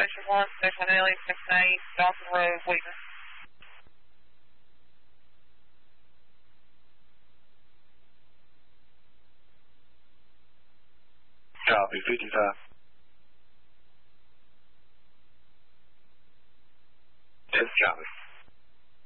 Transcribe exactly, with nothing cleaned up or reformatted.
Station one, Station Ellie, Section eight, Dawson Road, Wheaton. Copy, fifty-five. Yes, copy.